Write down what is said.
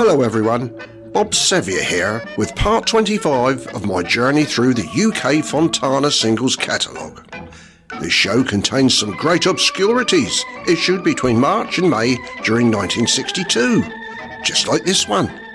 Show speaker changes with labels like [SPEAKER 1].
[SPEAKER 1] Hello everyone, Bob Sevier here with part 25 of my journey through the UK Fontana singles catalogue. This show contains some great obscurities issued between March and May during 1962, just like this one.